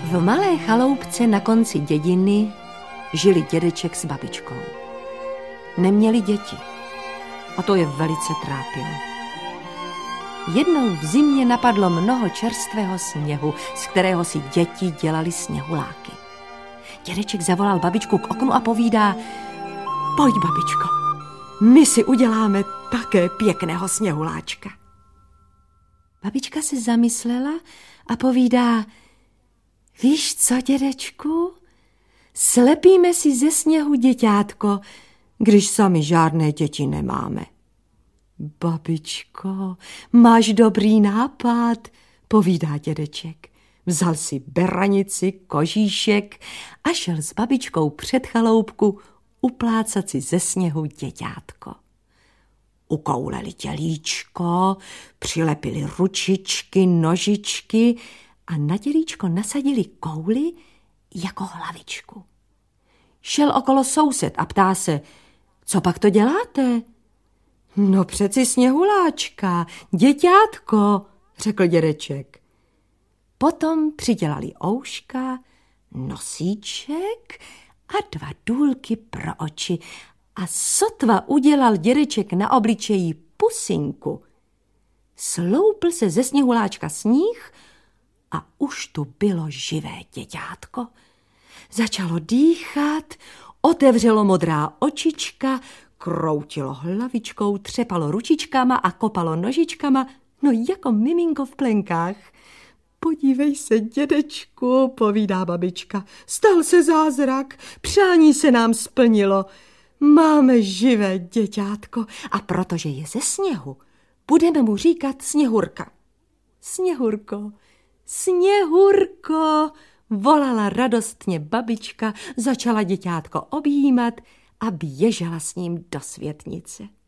V malé chaloupce na konci dědiny žili dědeček s babičkou. Neměli děti a to je velice trápilo. Jednou v zimě napadlo mnoho čerstvého sněhu, z kterého si děti dělali sněhuláky. Dědeček zavolal babičku k oknu a povídá: Pojď, babičko, my si uděláme také pěkného sněhuláčka. Babička se zamyslela a povídá: Víš co, dědečku? Slepíme si ze sněhu děťátko, když sami žádné děti nemáme. Babičko, máš dobrý nápad, povídá dědeček. Vzal si beranici, kožíšek a šel s babičkou před chaloupku uplácat si ze sněhu děťátko. Ukouleli tělíčko, přilepili ručičky, nožičky a na tělíčko nasadili kouli jako hlavičku. Šel okolo soused a ptá se: Co pak to děláte? No přeci sněhuláčka, děťátko, řekl dědeček. Potom přidělali ouška, nosíček a 2 důlky pro oči a sotva udělal dědeček na obličeji pusinku. Sloupl se ze sněhuláčka sníh a už tu bylo živé děťátko. Začalo dýchat, otevřelo modrá očička, kroutilo hlavičkou, třepalo ručičkama a kopalo nožičkama, no jako miminko v plenkách. Podívej se, dědečku, povídá babička, stal se zázrak, přání se nám splnilo. Máme živé děťátko a protože je ze sněhu, budeme mu říkat Sněhurka. Sněhurko, Sněhurko, volala radostně babička, začala děťátko objímat a běžela s ním do světnice.